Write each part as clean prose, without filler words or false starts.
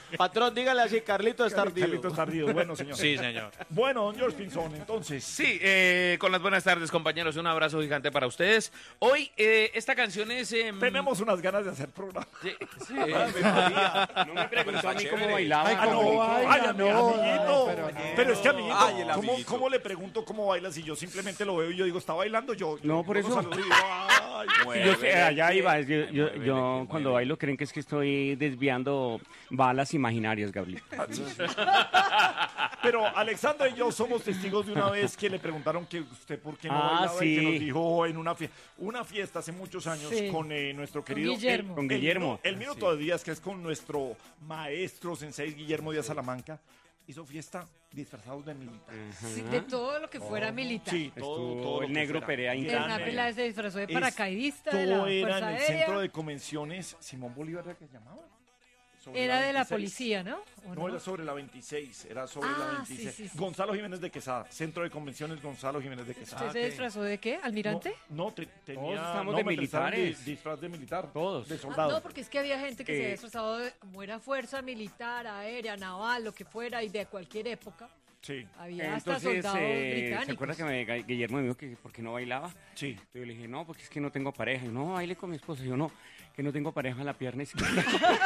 Patrón, dígale así, Carlitos Tardío. Carlitos Tardío, bueno, señor. Sí, señor. Bueno, don George Pinzón, entonces. Sí, con las buenas tardes, compañeros. Un abrazo gigante para ustedes. Hoy, esta canción es... Tenemos unas ganas de hacer programa. Sí, sí. No me preguntó a mí cómo bailaba. Ay, amiguito. Pero es que, amiguito, Ay, el amiguito. ¿cómo le pregunto cómo baila si yo simplemente lo veo y yo digo, está bailando? No, por lo eso. saludo y digo, ay, Yo sé, allá iba. Yo cuando bailo creen que es que estoy desviando balas imaginarias, Gabriel. Pero Alexandra y yo somos testigos de una vez que le preguntaron que usted por qué no bailaba y que sí. nos dijo en una fiesta hace muchos años Sí. con nuestro querido Guillermo. Con Guillermo. El mío todavía es que es con nuestro maestro sensei Guillermo Díaz Salamanca. Hizo fiesta disfrazados de militar. Sí, de todo lo que fuera militar. Sí, todo Estuvo lo el que negro fuera. Perea Gran, Hernán Peláez se disfrazó de es- paracaidista de la Todo era Fuerza en el Aérea. centro de convenciones Simón Bolívar, ¿era que se llamaba? Sobre Era de la 26. policía, ¿no? ¿O No, era sobre la 26, era sobre la Ah, 26. sí, sí, sí. Gonzalo Jiménez de Quesada, Centro de Convenciones Gonzalo Jiménez de Quesada. ¿Usted se disfrazó de qué? ¿Almirante? No, tenía... estamos no, de me prestaron militares. Disfraz de militar. Todos. De Ah, soldado. no, porque es que había gente que se había disfrazado de, como era fuerza militar, aérea, naval, lo que fuera, y de cualquier época. Sí, Había hasta Entonces, soldados ¿se británicos. acuerda que Guillermo me dijo que por qué no bailaba? sí. Yo le dije, no, porque es que no tengo pareja. Y no, baile con mi esposa. Yo no, que no tengo pareja en la pierna izquierda.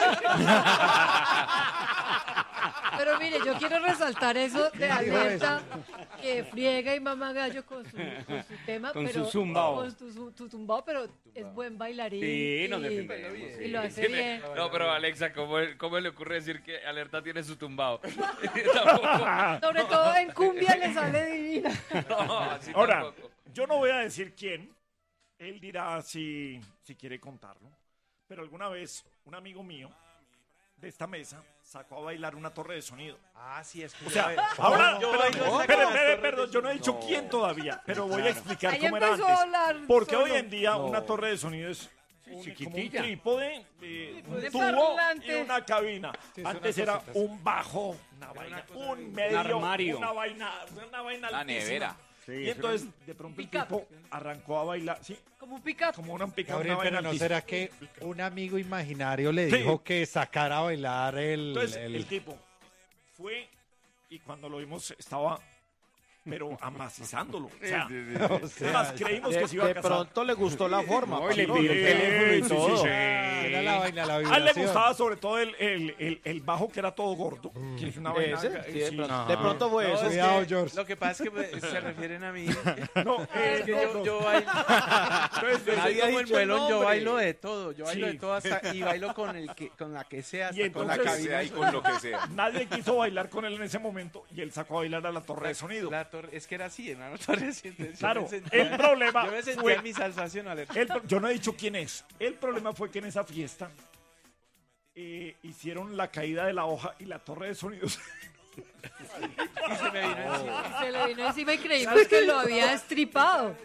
Pero mire, yo quiero resaltar eso de Alberta, que friega y mama gallo con su tema, Con pero su zumbao. con su zumbao, pero es buen bailarín. Sí, nos y- defendemos, sí. Y lo hace bien. No, pero Alexa, ¿cómo le ocurre decir que Alerta tiene su tumbado? Tampoco. Sobre todo en cumbia le sale divina. No, así Ahora, tampoco. yo no voy a decir quién. Él dirá si quiere contarlo. Pero alguna vez un amigo mío de esta mesa sacó a bailar una torre de sonido. Ah, sí, es que O sea, ahora, perdón, yo no he dicho quién todavía, pero voy a explicar Ahí cómo era empezó antes. a hablar Porque solo. hoy en día una torre de sonido es como un chiquitilla. trípode, un de tubo parlante. y una cabina. Antes era un bajo, una vaina, un medio, armario. una vaina La altísima. nevera. Y entonces, de pronto el Pick-up. tipo arrancó a bailar, sí, Como un pick-up. como una pica, Gabriel, una pero vaina ¿no altísima. será que un amigo imaginario le Sí. dijo que sacara a bailar Entonces, el tipo fue y cuando lo vimos estaba, pero amacizándolo. O sea, O sea, además creímos que se iba a De casar. pronto le gustó la forma. No, y le patrón. pidió el teléfono y todo. era la vaina, la A él le vibración. gustaba sobre todo el bajo que era todo gordo. Que es una vaina. Ese, sí, de sí. pronto- de pronto fue eso. Cuidado, George. Lo que pasa es que se refieren a mí. No, Es que no. yo bailo. Entonces, Yo soy Nadie ha como el dicho el muelón, yo nombre. bailo de todo. Yo bailo Sí. de todo hasta, y bailo con la que sea, Y hasta con la entonces- cabina. Ahí con lo que sea. nadie quiso bailar con él en ese momento y él sacó a bailar a la torre de sonido. La torre, es que era así, en una torre así, entonces yo Claro, me sentía- el problema Yo me sentía fue... en mi salsa nacional. Yo no he dicho quién es. El problema fue que en esa fiesta hicieron la caída de la hoja y la torre de sonidos. Y se me vino encima. Se le vino encima y creímos que lo había estripado.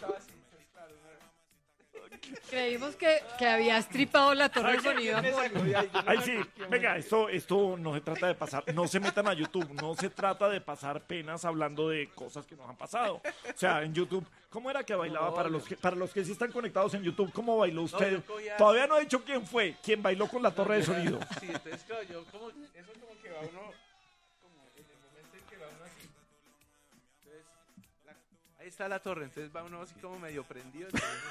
Creímos que había estripado la torre de sonido. Ay, sí, venga, esto no se trata de pasar, no se metan a YouTube, no se trata de pasar penas hablando de cosas que nos han pasado. O sea, en YouTube, ¿cómo era que bailaba para los que sí están conectados en YouTube? ¿Cómo bailó usted? yo cogía- Todavía no he dicho quién fue, quién bailó con la torre de sonido. Sí, entonces claro, yo como, eso como que va uno, como en el momento en que va uno así. Entonces, ahí está la torre, entonces va uno así como medio prendido.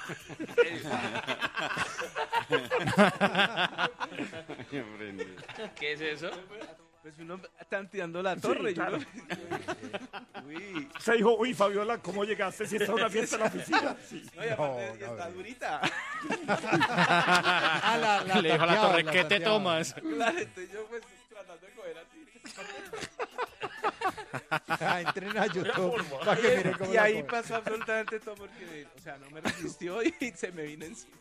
¿Qué es eso? Pues uno tanteando la torre. claro. Uy, Se dijo, uy, Fabiola, ¿cómo llegaste si está una fiesta en la oficina? Sí. no, y aparte está durita. Ah, Le dijo a la tanteaba, torre, ¿qué te tanteaba. tomas? Claro, entonces yo pues tratando de coger así. Ah, entren a YouTube para que miren cómo Y la ahí cogen. pasó absolutamente todo porque, o sea, no me resistió y se me vino encima.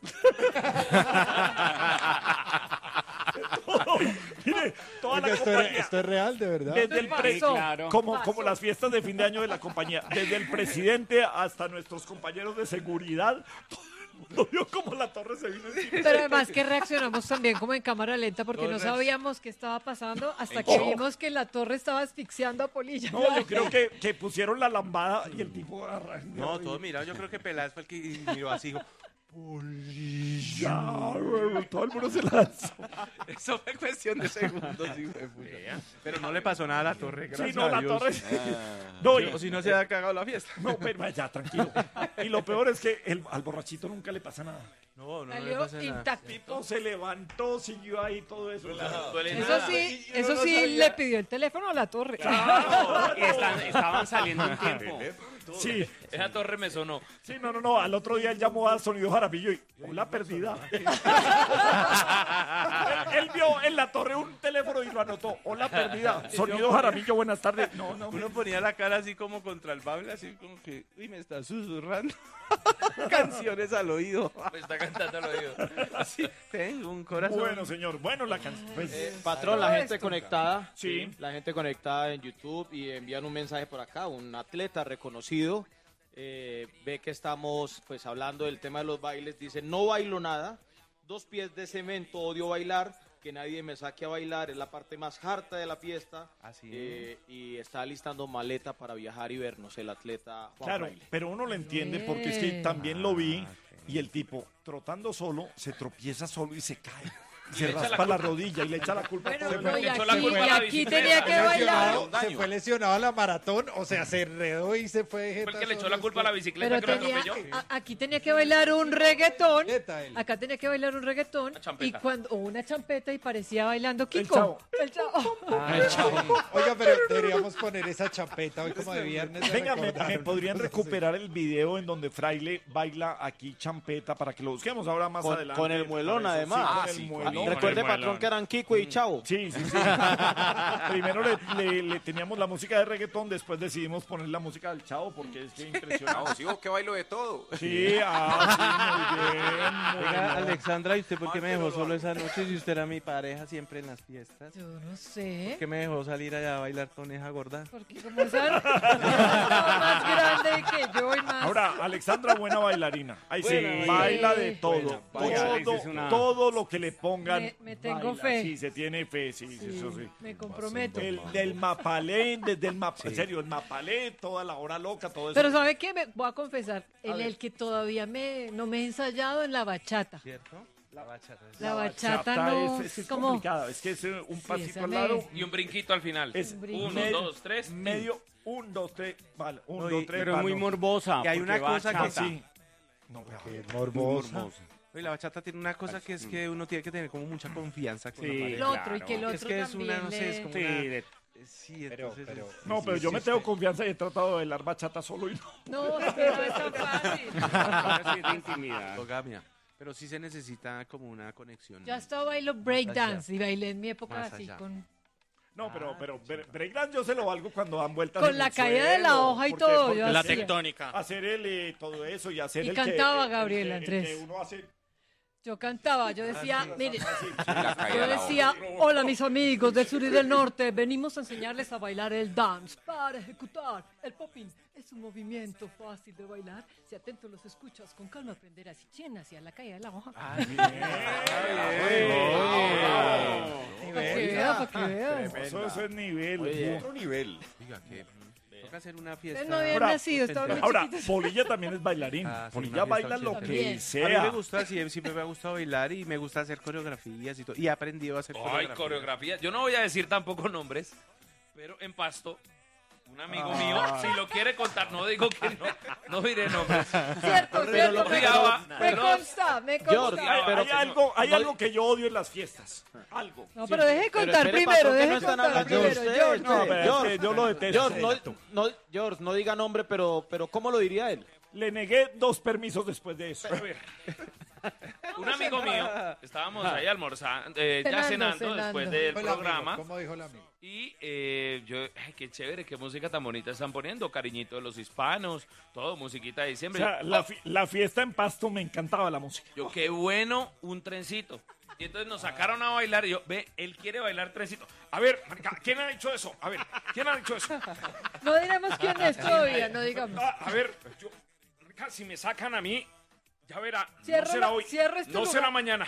Mire, toda Oiga, la compañía. esto es real, de verdad. Desde el Pasó. Sí, claro. como las fiestas de fin de año de la compañía, desde el presidente hasta nuestros compañeros de seguridad, todo el mundo vio como la torre se vino encima. Pero además que reaccionamos también como en cámara lenta porque no sabíamos qué estaba pasando hasta que vimos que la torre estaba asfixiando a Polilla. No, yo creo que pusieron la lambada y el tipo No, todo mirado. Yo creo que Peláez fue el que miró así, dijo, Ya, todo el mundo se lanzó. Eso fue cuestión de segundos, hijo de puta. Pero no le pasó nada a la torre, gracias Sí, no, a la Dios. torre. No, O si no se ha cagado la fiesta. no, pero ya, tranquilo. Y lo peor es que al borrachito nunca le pasa nada. No le Salió pasa nada. intacto. Tipo se levantó, siguió ahí todo eso. Eso sí, le pidió el teléfono a la torre. Y estaban saliendo un tiempo. Sí, Esa torre me sonó. sí, no. Al otro día él llamó a Sonido Jaramillo y hola perdida. Él vio en la torre un teléfono y lo anotó. Hola perdida. Sonido Jaramillo, buenas tardes. No. Uno ponía la cara así como contra el bable, así como que, uy, me está susurrando canciones al oído. Me está cantando al oído. Así, tengo un corazón. Bueno, señor. Bueno, la canción. Pues, Patrón, la gente conectada. Sí. La gente conectada en YouTube y envían un mensaje por acá. Un atleta reconocido ve que estamos pues hablando del tema de los bailes. Dice, no bailo nada. 2 pies de cemento, odio bailar. Que nadie me saque a bailar. Es la parte más harta de la fiesta. Así Y está listando maleta para viajar y vernos el atleta Juan claro, Fraile. pero uno lo entiende porque es que también lo vi y el tipo trotando solo se tropieza solo y se cae. Se raspa la rodilla y le echa la culpa a Bueno, todo el no, mundo. y echó la aquí, culpa a y la aquí bicicleta. tenía que bailar. Se fue lesionado a la maratón, o sea, se enredó y se fue. Fue el que le echó la culpa a la bicicleta Pero que lo tenía, atropelló. aquí tenía que bailar un reggaetón. Neta, él. Acá tenía que bailar un reggaetón. Una champeta. Y cuando, o una champeta y parecía bailando El Kiko. Chavo. El Chavo. Oiga, pero deberíamos poner esa champeta hoy como de viernes. Venga, me podrían recuperar el video en donde Fraile baila aquí champeta para que lo busquemos ahora más adelante. Con el muelón, Para eso, además. sí, con el muelón. Recuerde, con el patrón, que eran Kiko y Chavo. Sí. Primero le teníamos la música de reggaetón, después decidimos poner la música del Chavo porque es que impresionante. No, sigo que bailo de todo. Sí, muy bien. Oiga, Alexandra, ¿y usted por qué me dejó solo esa noche si usted era mi pareja siempre en las fiestas? Yo no sé. ¿Por qué me dejó salir allá a bailar con esa gorda? Porque como esa más grande que yo y más. Ahora, Alexandra, buena bailarina. Ahí sí, Buena, baila sí. de todo. Buena, Alex es una- Todo lo que le pongan. Me tengo baila. fe. Sí, se tiene fe, sí, Sí, eso sí. me comprometo. Del Mapalé, desde el Mapalé, en serio, el Mapalé, toda la hora loca, todo eso. Pero ¿sabe qué? Me voy a confesar. El que todavía no me he ensayado en la bachata. ¿Cierto? La bachata. La bachata no es como... complicada, es que es un pasito esa al me- lado. Y un brinquito al final. Es Un brinquito. 1, 2, 3. Medio, 1, 2, 3, vale, 1, No, 2, 3, Pero es muy morbosa. Y hay porque una va cosa que chata. sí. No, vea. Morbosa. Oye, la bachata tiene una cosa que es que uno tiene que tener como mucha confianza con Sí. la pareja. El otro y que el otro Es que es también una, no sé, es como Sí, una... de- Sí, Pero- entonces... pero- No, pero yo me tengo confianza y he tratado de bailar bachata solo y no. No, es que no es tan fácil. ahora sí es de intimidad. Endogamia. Pero sí se necesita como una conexión. Yo hasta bailo breakdance y bailé en mi época Más así allá. con No, pero breakdance yo se lo valgo cuando dan vueltas Con en la el caída de la suelo, hoja y porque- todo, porque yo La hacía. tectónica. hacer todo eso y hacer Y el cantaba que, Gabriela el Andrés. que uno hace Yo cantaba, yo decía, mire, La caída yo de la decía, hola mis amigos del sur y del norte, venimos a enseñarles a bailar el dance para ejecutar el popping. Es un movimiento fácil de bailar. Si atento los escuchas, con calma aprenderás y chien hacia la caída de la hoja. Para que vea, para que vea. eso es nivel. Otro nivel. Diga que toca hacer una fiesta. Ustedes no habían Ahora- nacido, estaban muy Ahora, chiquitos. Polilla también es bailarín. Ah, sí, Polilla una fiesta baila lo ochenta. que También. A mí sea. me gusta, siempre me ha gustado bailar y me gusta hacer coreografías y todo. Y he aprendido a hacer Ay, coreografía. Yo no voy a decir tampoco nombres, pero en Pasto, un amigo mío, si lo quiere contar, no digo que no diré nombres. Cierto, cierto, lo odiaba, me pero- consta, me George, consta. Hay algo que yo odio en las fiestas. Algo. No, pero deje Pero contar espere, primero, patrón, que deje no están contar hablando de primero. usted, George, No, pero es George, que yo lo detesto. George, no diga nombre, pero ¿cómo lo diría él? Le negué 2 permisos después de eso. Un amigo mío, estábamos ahí almorzando, ya Cenando, cenando cenando. después del Fue el amigo, programa. ¿cómo dijo el amigo? Y yo, ay, qué chévere, qué música tan bonita están poniendo, cariñito de los hispanos, todo, musiquita de O diciembre. sea, la fiesta en Pasto me encantaba la música. Yo, qué bueno, un trencito. Y entonces nos sacaron a bailar y yo, ve, él quiere bailar trencito. A ver, marica, ¿quién ha dicho eso? A ver, ¿quién ha dicho eso? No diremos quién es todavía, no digamos. A ver, yo, marica, si me sacan a mí, ya verá, Ciérralo, no será hoy, cierra este no lugar. será mañana.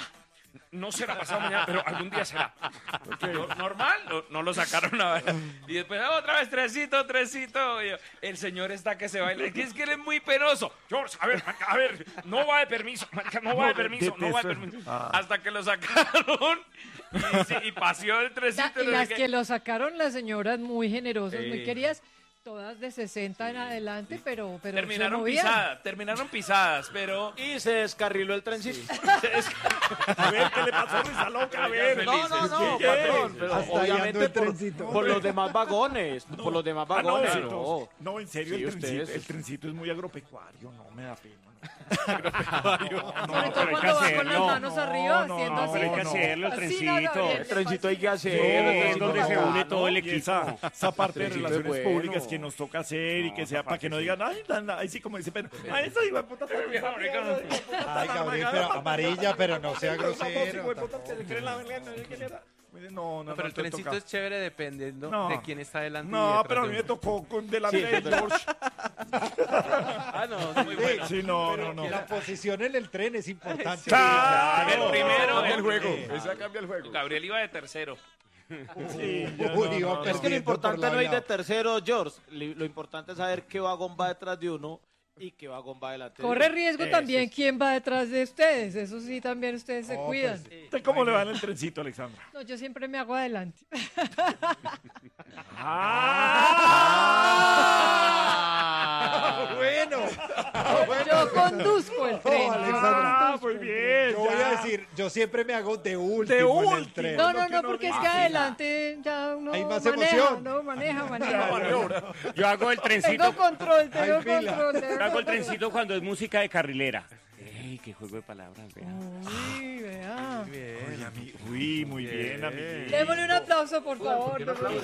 No será pasado mañana, pero algún día será. Normal, no lo sacaron a ver. Y después otra vez, Tresito. Y yo, el señor está que se baila. Es que él es muy penoso. George, a ver, no va de permiso. Marica, no va de permiso. Hasta que lo sacaron y paseó el Tresito. Y las que lo sacaron, las señoras muy generosas, muy queridas, todas de 60 en adelante, pero terminaron pisadas, pero... Y se descarriló el trencito. A ver, ¿qué le pasó a Risa Loca? A ver. No, patrón, pero Hasta ahí ando obviamente el trencito. por los demás vagones, por los demás vagones. No, en serio, Sí, el trencito es muy agropecuario, no me da pena. Sobre todo pero hay que cuando va con las hacerlo. manos arriba, No, haciendo no, así. pero hay que hacerlo, el Así, trencito. Gabriel, El trencito hay que hacer. Es donde se une todo el Y equipo. esa parte de Trencito es relaciones bueno. públicas que nos toca hacer y que sea para que no digan, ay, ahí sí como dice, pero, eso iba puta. Ay, Gabriel, pero amarilla, pero no sea grosero. No, Pero el trencito es chévere dependiendo No. de quién está delante. y No, detrás pero a de mí me uno. tocó con delante de George. No, muy bueno. Sí, no. La posición en el tren es importante. Claro. El primero, Cambia el el juego. Esa cambia el juego. Gabriel iba de tercero. Sí, yo Uy, no, iba no, Es que lo perdiendo importante por no ir de lado. tercero, George. Lo importante es saber qué vagón va detrás de uno y qué vagón va delante de Corre uno. riesgo también quién va detrás de ustedes. Eso sí, también ustedes se cuidan. ¿Usted cómo le va en el trencito, Alexandra? No, yo siempre me hago adelante. Bueno, Yo conduzco el tren. Oh, Alexandra. Muy bien. yo voy a decir, yo siempre me hago de último en el tren. No, que no porque es diga. que adelante ya uno Hay más maneja, emoción. no, maneja. Yo hago el trencito. Tengo control, tengo fila. control. Yo hago el trencito cuando es música de carrilera. ¡Ey, qué juego de palabras! Vea. Uy, vea. Uy, muy bien, amiguito. Démosle un aplauso, por favor. démosle un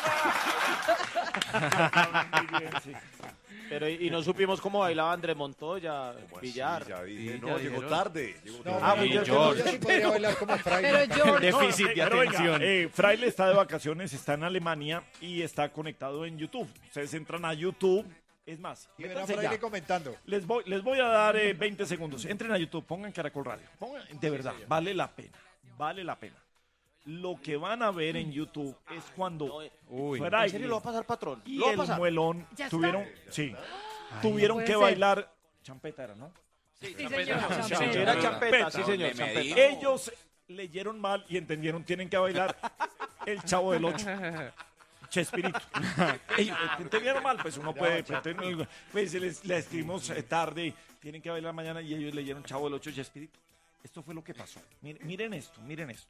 aplauso. Muy bien, sí. Pero y no supimos cómo bailaba Andrés Montoya, Villar. Ya dije, Sí, no, ya llegó dijeron. tarde. No, yo sí podría bailar como Fraile. Pero yo, Déficit de Pero venga, atención. Fraile está de vacaciones, está en Alemania y está conectado en YouTube. Ustedes entran a YouTube. Es más, Y verá a métanse ya. Fraile comentando. Les voy a dar 20 segundos. Entren a YouTube, pongan Caracol Radio. De verdad, vale la pena. Vale la pena. Lo que van a ver en YouTube es cuando ¿En Fraile serio lo va a pasar, patrón? y ¿Lo va a el pasar? muelón ¿Ya está? tuvieron, tuvieron puede que ser. bailar. Champeta era, ¿no? sí, señor. Champeta. champeta. Era champeta, sí, señor, Me champeta. dijo. Ellos leyeron mal y entendieron, tienen que bailar El Chavo del Ocho. Chespirito. Ellos entendieron mal, pues uno puede. Pues le escribimos tarde, tienen que bailar mañana y ellos leyeron Chavo del Ocho, Chespirito. Esto fue lo que pasó. Miren esto, miren esto.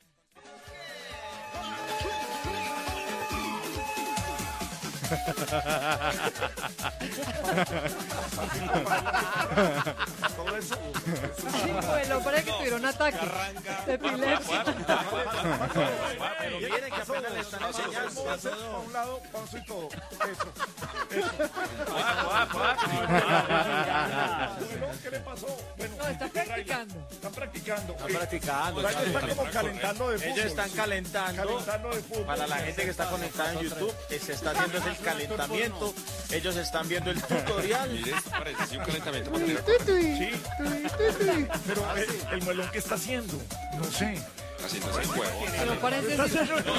Todo eso. Sí, bueno, parece que tuvieron un ataque de epilepsia. Pero miren que apenas le están enseñando. A un lado, paso y todo. ¿Qué le pasó? Bueno, No, está practicando. están practicando. Están practicando. Fraile está como calentando de fútbol. Ellos están calentando. Calentando de fútbol. Para la gente que está conectada en YouTube, se está haciendo el calentamiento. Ellos están viendo el tutorial. Mire, esto parece sí, un calentamiento para tener Sí. Pero el muelón que está haciendo, no sé. haciendo ese juego. Pero parece Está haciendo el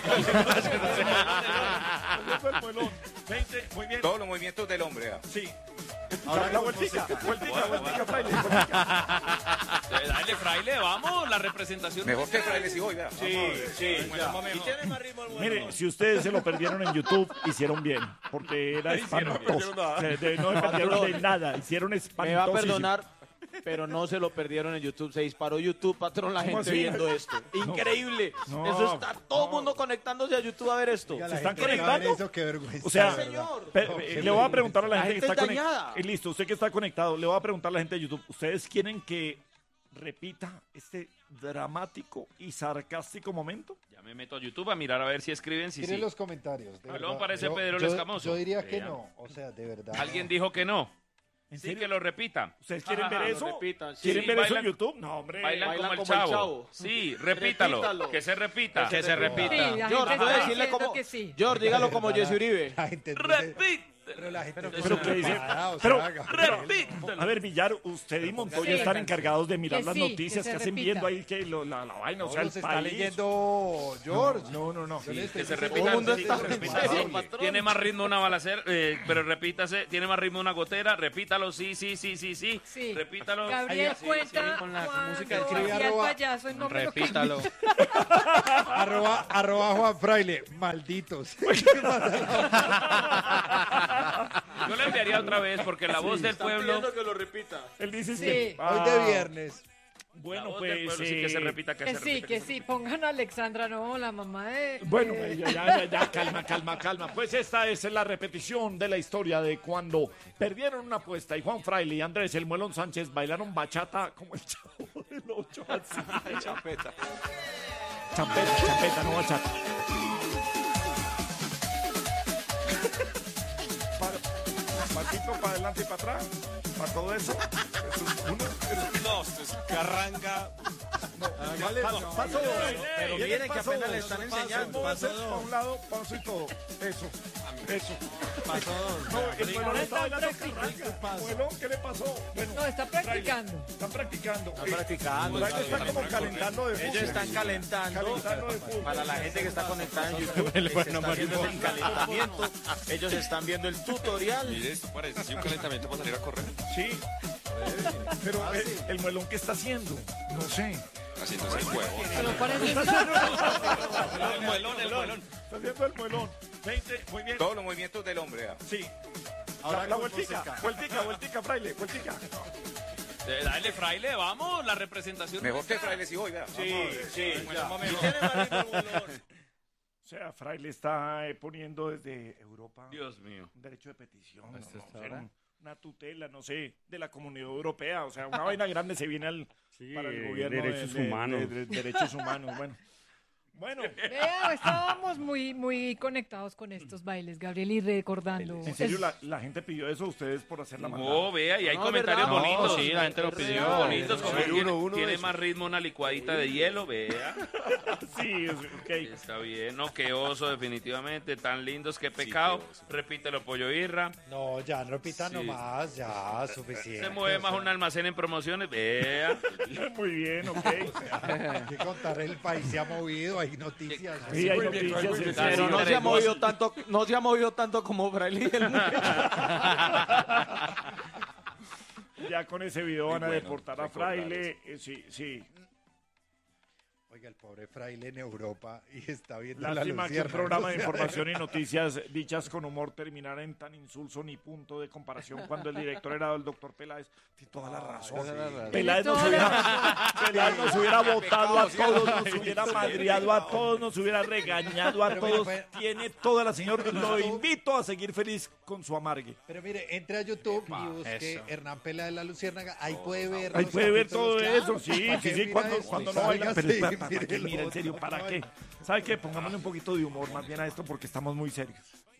muelón. 20, muy bien. Todos los movimientos del hombre. Sí. Ahora la vueltica, vueltica, Fraile, vueltica. Dale, Fraile, vamos, la representación. Mejor que Fraile si voy, vea. Sí. Mire, si ustedes se lo perdieron en YouTube, hicieron bien, porque era espantoso. No se perdieron de nada, hicieron Me va a espantoso. perdonar, pero no se lo perdieron en YouTube. Se disparó YouTube, patrón, la ¿Cómo gente así? viendo esto. Increíble. No. Eso está todo el mundo conectándose a YouTube a ver esto. Oiga, ¿Se la están gente que va a ver conectando? Eso, qué vergüenza. O sea, de verdad. le voy a preguntar a la La gente que gente está es dañada. conectada. Listo, usted que está conectado, le voy a preguntar a la gente de YouTube. ¿Ustedes quieren que repita este dramático y sarcástico momento? Ya me meto a YouTube a mirar a ver si escriben, si Miren sí. los comentarios. de Habló, verdad. parece Yo- Pedro el yo- Escamoso. Yo diría que Vean. no. O sea, de verdad. Alguien no. dijo que no. ¿En Sí, serio? que lo repita. ¿Ustedes quieren Ajá, ver lo eso? repitan, sí. ¿Quieren Sí, ver eso en bailan- YouTube? No, hombre. Bailan como el como el chavo. chavo. Sí, repítalo. Repítalo. Que se repita. Que se repita. Sí, la George, gente puede está decirle diciendo como. que sí. George, dígalo como Jesse Uribe. La gente dice, Repítalo. Pero la gente Pero ¿qué dice? o Pero, sea, Gabriel, repítalo. a ver, Villar, usted y Montoya Sí. están encargados de mirar Que las sí, noticias que que se hacen repita. viendo ahí que la vaina, o sea, el todos está país. leyendo George. No. Yo le estoy Que se diciendo- repita. Todo el mundo sí, está se en repita, serio, sí. patrón. Tiene más ritmo una balacera, pero repítase. Tiene más ritmo una gotera, repítalo, sí. Sí. Repítalo. Gabriel sí, cuenta sí, con la cuando música del hacía el arroba- payaso en nombre Repítalo. arroba Juan Fraile, malditos. Yo le enviaría otra vez porque la voz del Están pueblo. pidiendo que lo repita. Él dice Sí. que... Hoy de viernes. La Bueno, voz del pues... pueblo, sí, que se repita, que se repita. Que sí, pongan a Alexandra, no, la mamá de... Bueno, ya, calma. Pues esta es la repetición de la historia de cuando perdieron una apuesta y Juan Fraile y Andrés el Muelón Sánchez bailaron bachata como el Chavo del 8 así. Champeta. Champeta, no bachata. Pasito para adelante y para atrás, para todo eso. No, es carranga. Paso dos. Pero ¿Qué miren le que pasó? apenas le están enseñando. Paso para un lado, paso y todo. Eso. No, el Muelón está bailando carranga. Muelón, ¿qué le pasó? Bueno, No, está practicando. están practicando. Están practicando. Fraile está como calentando de fútbol. Ellos están calentando. Calentando de fútbol. Para la gente que está conectada en YouTube, se está haciendo el calentamiento. Ellos están viendo el tutorial. Mire, esto parece así un calentamiento para salir a correr. Sí. Pero el Muelón, ¿qué está haciendo? No sé. Haciéndose el huevo. Pero parece... El muelón. Está haciendo el Muelón. 20, muy bien. Todos los movimientos del hombre. Sí. Ahora La con vueltica, Fraile, vueltica. Dale, Fraile, vamos, la representación. Mejor que Fraile si hoy, vea. Sí. O sea, Fraile está poniendo desde Europa Dios mío. un derecho de petición, no sé, una tutela, no sé, de la Comunidad Europea. O sea, una vaina grande se viene para el gobierno derechos humanos. de derechos humanos. Bueno, Vea, estábamos muy conectados con estos bailes, Gabriel, y recordando. en serio, la gente pidió eso a ustedes por hacer la maldad. No, vea, y hay No, comentarios ¿verdad? bonitos. No, sí, la gente lo pidió. Bonitos, como Ser uno tiene de más ritmo una licuadita de hielo, vea. Sí, ok. Está bien, no, qué oso, definitivamente. Tan lindos, qué pecado. qué oso. Repítelo, pollo irra. No, ya, no repita Sí. nomás, ya, suficiente. Se mueve más o sea, un almacén en promociones, vea. Muy bien, ok. Hay que contar, el país se ha movido, hay noticias. Sí, hay noticias. en Pero serio. no se ha movido tanto como Fraile y el Ya con ese video van a bueno deportar a recordar Fraile. Sí. Oiga, el pobre Fraile en Europa y está viendo la Lástima que un lucierna. programa de información y noticias dichas con humor terminara en tan insulso ni punto de comparación cuando el director era el doctor Peláez. Tiene toda la razón. Peláez nos hubiera votado a todos, nos hubiera madreado a todos, nos hubiera regañado a Pero mira, todos. fue- Tiene toda la señora. Lo invito a seguir feliz con su amargue. Pero mire, entre a YouTube y busque eso. Hernán Peláez de la Luciérnaga, ahí puede ver. Ahí los puede ver capítulos, todo claro. eso, sí, ¿Para qué sí, mira cuando esto? no bailan, pero Sí, ¿para qué mírelo. mira, en serio, para qué? ¿Sabe qué? Pongámosle un poquito de humor más bien a esto porque estamos muy serios.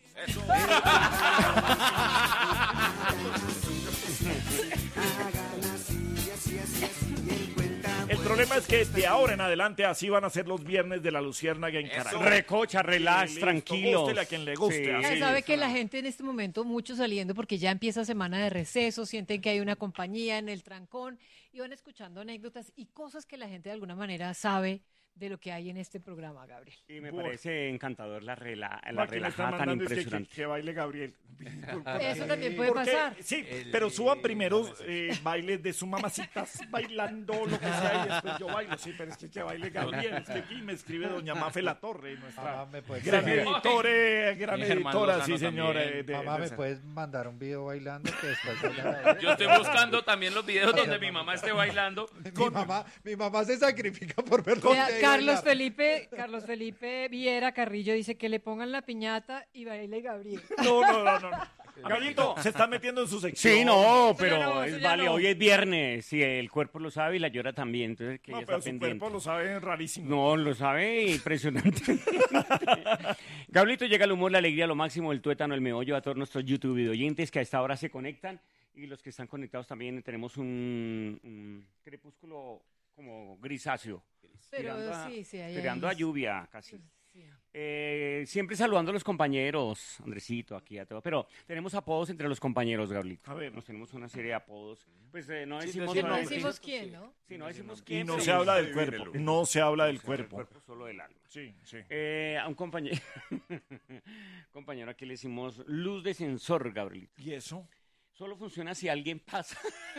El problema es que de ahora en adelante así van a ser los viernes de la Luciérnaga en Caracas. Recocha, relax, Listo, tranquilos. gústele a quien le guste, Sí. así. Ya sabe que la gente en este momento, mucho saliendo porque ya empieza semana de receso, sienten que hay una compañía en el trancón y van escuchando anécdotas y cosas que la gente de alguna manera sabe de lo que hay en este programa, Gabriel. Y me Bueno. parece encantador la Aquí le relajada están tan mandando es impresionante. que baile Gabriel. Eso también puede Porque- pasar. Sí, pero suban primero bailes de su mamacitas bailando lo que sea y después yo bailo. Sí, pero es que baile Gabriel. Es que aquí me escribe doña Mafe La Torre, nuestra Mamá, ¿me puedes gran mandar- gran Y Germán editora, Lozano sí señora. también. Mamá, ¿me puedes mandar un video bailando que después vaya- Yo estoy buscando también los videos donde mi mamá esté bailando. Mi mamá se sacrifica por ver Vea, dónde Carlos bailar. Felipe Viera Carrillo dice que le pongan la piñata y baile Gabriel. No. Gabrielito, se está metiendo en su sección. Sí, no, Eso pero ya no, es eso ya vale, no. hoy es viernes, si el cuerpo lo sabe y la llora también, entonces que No, ella pero está su pendiente. cuerpo lo sabe rarísimo. No, lo sabe, impresionante. Gablito, llega el humor, la alegría, lo máximo, el tuétano, el meollo a todos nuestros YouTube videoyentes que a esta hora se conectan y los que están conectados también tenemos un crepúsculo como grisáceo. Pero Tirando a- sí, hay Tirando a ahí- lluvia casi. Sí. Siempre saludando a los compañeros, Andresito, aquí a todo. Pero tenemos apodos entre los compañeros, Gablito. A ver. Nos tenemos una serie de apodos. Pues no Sí, decimos... decir No nombres. decimos quién, ¿no? Sí, no decimos Y quién. no pero- se habla del cuerpo. No se habla del cuerpo. Solo del alma. Sí, sí. A un compañero, compañero aquí le decimos luz de sensor, Gabriel. ¿Y eso? Solo funciona si alguien pasa.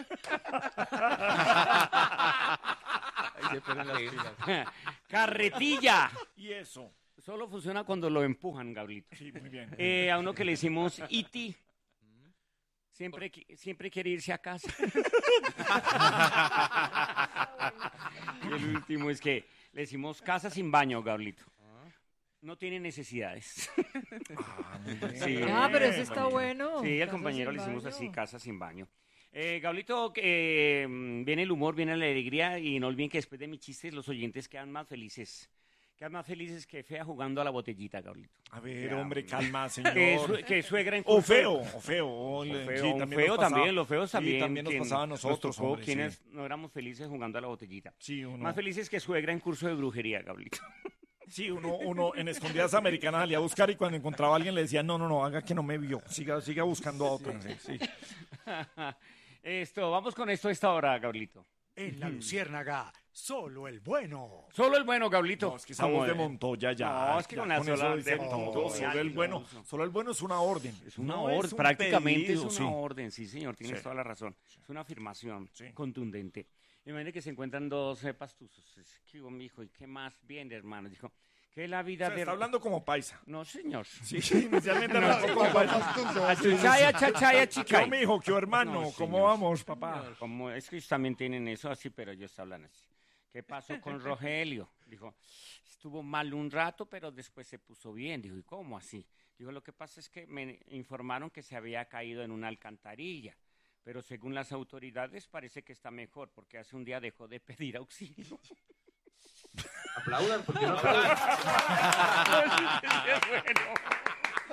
Ahí se ponen las pilas. Carretilla. ¿Y eso? Solo funciona cuando lo empujan, Gabrielito. Sí, muy bien. A uno que le decimos iti. Siempre quiere irse a casa. Y el último es que le decimos casa sin baño, Gabrielito. No tiene necesidades. Sí. Ah, pero ese está bueno. Sí, al Casa compañero sin le hicimos baño. así, casa sin baño. Gablito, viene el humor, viene la alegría y no olviden que después de mis chistes los oyentes quedan más felices. Quedan más felices que fea jugando a la botellita, Gablito. A ver, Ya, hombre, calma, Que, señor. que suegra en O curso de- feo, o feo. O Sí, feo, un también feo nos pasaba. también, los feos Sí, también. también nos que pasaba a nosotros, tocó, hombre, quienes sí. no éramos felices jugando a la botellita. Sí, uno, Más felices que suegra en curso de brujería, Gablito. sí, uno en escondidas americanas salía a buscar y cuando encontraba a alguien le decía, no, haga que no me vio, siga buscando a otro. Sí. Vamos con esto a esta hora, Gablito. En la Luciérnaga, solo el bueno. Solo el bueno, Gablito. No, es que esa voz de Montoya ya. No, es que ya con la eso sola dice de todo. Montoya, Solo el ya bueno, lo uso. solo el bueno es una orden. Es una No orden, un prácticamente pedido, es sí. una orden, sí señor, tienes Sí. toda la razón. Es una afirmación Sí. contundente. Imagínate que se encuentran dos pastuzos. ¿Qué hubo, mijo? ¿Y qué más? Bien, hermano. Dijo, que la O vida sea, de... está hablando como paisa. No, señor. Sí, inicialmente hablaba como paisa. Achuchaya, chachaya, ¿Qué chicay. mijo? ¿Qué hermano? No, ¿Cómo señor. vamos, papá? Como es que ellos también tienen eso así, pero ellos hablan así. ¿Qué pasó con Rogelio? Dijo, estuvo mal un rato, pero después se puso bien. Dijo, ¿y cómo así? Dijo, lo que pasa es que me informaron que se había caído en una alcantarilla, pero según las autoridades parece que está mejor, porque hace un día dejó de pedir auxilio. Aplaudan, porque no aplaudan. Es bueno.